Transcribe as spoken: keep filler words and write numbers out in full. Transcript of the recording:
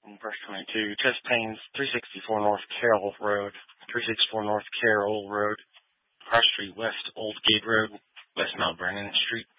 Verse twenty-two, chest pains, three sixty-four North Carroll Road, three sixty-four North Carroll Road, Cross Street West, Old Gate Road, West Mount Vernon Street.